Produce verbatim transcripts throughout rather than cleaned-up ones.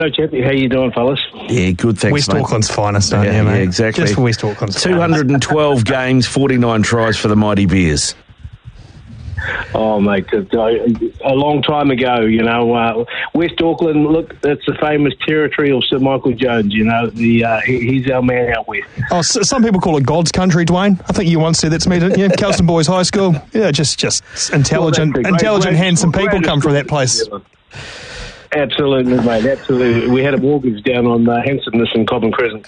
Chappie, how you doing, fellas? Yeah, good, thanks, West mate. Auckland's finest, aren't yeah, you, mate? Yeah, exactly. Just for West Auckland's two hundred twelve games, forty-nine tries for the Mighty Bears. Oh, mate, a long time ago, you know. Uh, West Auckland, look, that's the famous territory of Sir Michael Jones, you know. The uh, he, He's our man out west. Oh, s- some people call it God's country, Dwayne. I think you once said that to me, didn't you? Kelson Boys High School. Yeah, just just intelligent, well, intelligent, great, handsome great, people great come from that place. Absolutely, mate, absolutely. We had a mortgage down on uh, Hansonness and Cobham Crescent.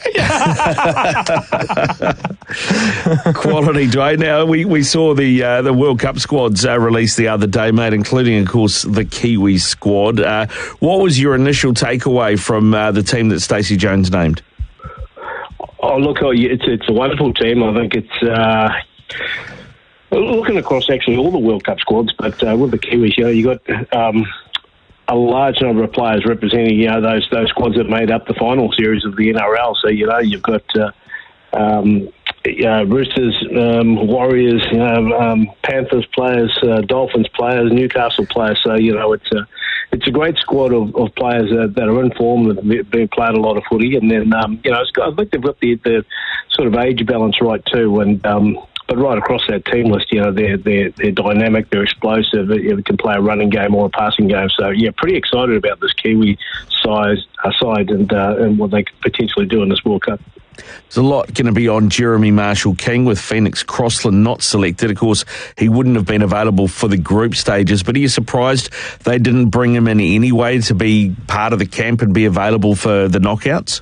Quality, Dwayne. Now, we, we saw the uh, the World Cup squads uh, released the other day, mate, including, of course, the Kiwi squad. Uh, what was your initial takeaway from uh, the team that Stacey Jones named? Oh, look, oh, it's it's a wonderful team. I think it's... Uh, looking across, actually, all the World Cup squads, but uh, with the Kiwis, you know, you got... Um, a large number of players representing, you know, those those squads that made up the final series of the N R L. So, you know, you've got uh, um, uh, Roosters, um, Warriors, you know, um, Panthers players, uh, Dolphins players, Newcastle players. So, you know, it's a it's a great squad of, of players uh, that are in form and have been played a lot of footy. And then, um, you know, it's got, I think they've got the, the sort of age balance right too. And um, But right across that team list, you know, they're, they're, they're dynamic, they're explosive, they can play a running game or a passing game. So, yeah, pretty excited about this Kiwi size, uh, side and, uh, and what they could potentially do in this World Cup. There's a lot going to be on Jeremy Marshall-King with Phoenix Crossland not selected. Of course, he wouldn't have been available for the group stages, but are you surprised they didn't bring him in anyway to be part of the camp and be available for the knockouts?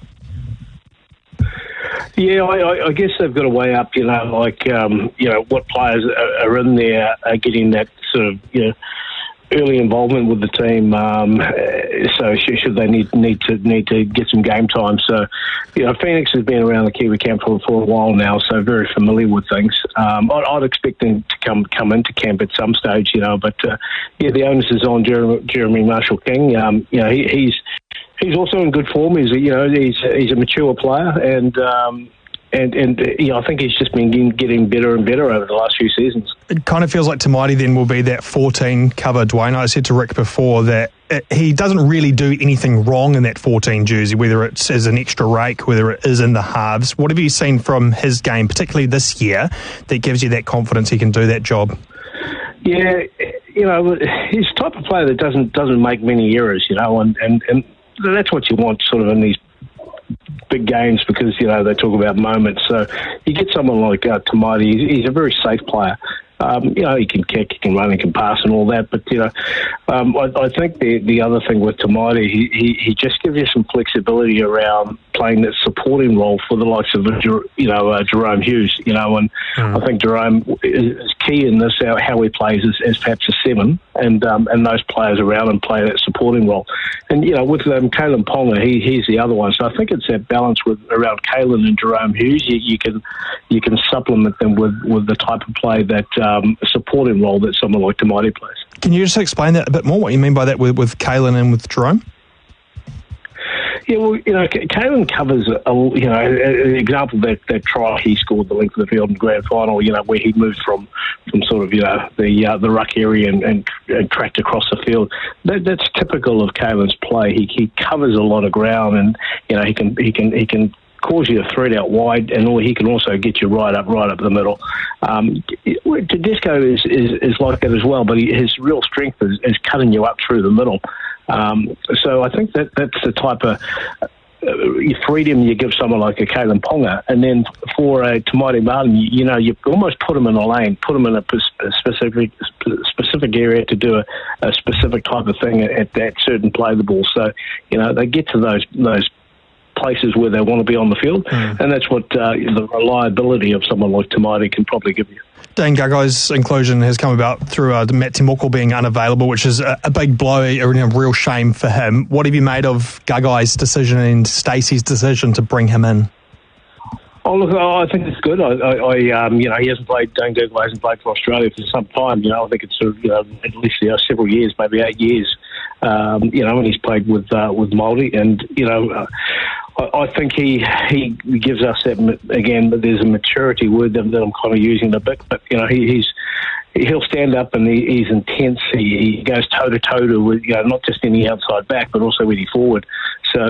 Yeah, I, I guess they've got to weigh up, you know, like, um, you know, what players are, are in there are getting that sort of, you know, early involvement with the team. Um, so should they need need to need to get some game time? So, you know, Phoenix has been around the Kiwi camp for, for a while now, so very familiar with things. Um, I'd, I'd expect them to come come into camp at some stage, you know. But uh, yeah, the onus is on Jeremy, Jeremy Marshall-King. Um, you know, he, he's he's also in good form. He's a, you know he's he's a mature player and. Um, And, and yeah, I think he's just been getting better and better over the last few seasons. It kind of feels like Tamaiti then will be that fourteen cover, Dwayne. I said to Rick before that it, he doesn't really do anything wrong in that fourteen jersey, whether it's as an extra rake, whether it is in the halves. What have you seen from his game, particularly this year, that gives you that confidence he can do that job? Yeah, you know, he's the type of player that doesn't doesn't make many errors, you know, and, and, and that's what you want sort of in these big games because, you know, they talk about moments. So you get someone like uh, Tamaiti, he's, he's a very safe player. Um, you know, he can kick, he can run, he can pass and all that. But, you know, um, I, I think the the other thing with Tamaiti, he, he, he just gives you some flexibility around playing that supporting role for the likes of, you know, uh, Jerome Hughes, you know, and mm. I think Jerome is key in this, how, how he plays as, as perhaps a seven, and um, and those players around him play that supporting role. And, you know, with um, Kalen Ponga, he, he's the other one. So I think it's that balance with around Kalen and Jerome Hughes. You, you can you can supplement them with, with the type of play that um, a supporting role that someone like Tamaiti plays. Can you just explain that a bit more, what you mean by that with, with Kalen and with Jerome? Yeah, well, you know, Kalen covers, a, you know, an example that that try he scored the length of the field in the grand final, you know, where he moved from, from sort of, you know, the uh, the ruck area and, and, and tracked across the field. That, that's typical of Kalen's play. He he covers a lot of ground, and you know, he can he can he can cause you a threat out wide, and he can also get you right up, right up the middle. Um, Tedesco is, is is like that as well, but he, his real strength is, is cutting you up through the middle. Um, so I think that that's the type of uh, freedom you give someone like a Kalen Ponga, and then for a Tamaiti Martin, you, you know, you almost put him in a lane, put him in a, a specific specific area to do a, a specific type of thing at, at that certain play of the ball. So you know, they get to those those places where they want to be on the field, mm. and that's what uh, the reliability of someone like Tamaiti can probably give you. Dane Gagai's inclusion has come about through uh, Matt Timoko being unavailable, which is a, a big blow, a, a real shame for him. What have you made of Gagai's decision and Stacey's decision to bring him in? Oh, look, I think it's good. I, I, I um, you know, he hasn't played, Dane Gagai hasn't played for Australia for some time. You know, I think it's sort of, you know, at least you know, several years, maybe eight years. Um, you know, and he's played with uh, with Māori, and you know, uh, I, I think he he gives us that again. But there's a maturity word that, that I'm kind of using a bit, but you know, he, he's. He'll stand up and he, he's intense. He, he goes toe to toe to with, you know, not just any outside back, but also any forward.